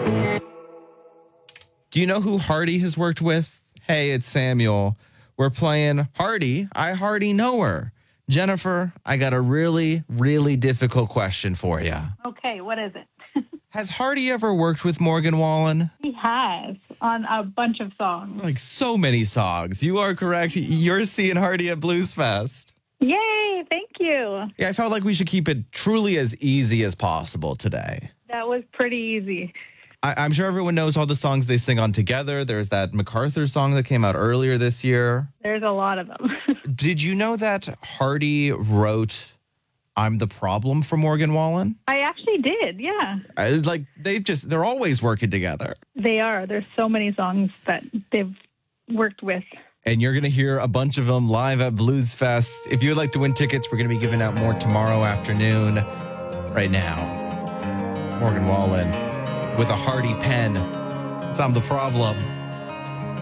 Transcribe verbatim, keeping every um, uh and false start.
Do you know who Hardy has worked with? Hey, it's Samuel. We're playing Hardy. I hardly know her. Jennifer, I got a really, really difficult question for you. Okay, what is it? Has Hardy ever worked with Morgan Wallen? He has, on a bunch of songs. Like so many songs. You are correct. You're seeing Hardy at Blues Fest. Yay, thank you. Yeah, I felt like we should keep it truly as easy as possible today. That was pretty easy. I, I'm sure everyone knows all the songs they sing on together. There's that MacArthur song that came out earlier this year. There's a lot of them. Did you know that Hardy wrote I'm the Problem for Morgan Wallen? I actually did, yeah. I, like, they've just, they're always working together. They are. There's so many songs that they've worked with. And you're going to hear a bunch of them live at Blues Fest. If you would like to win tickets, we're going to be giving out more tomorrow afternoon. Right now, Morgan Wallen with a Hardy pen. It's I'm the Problem.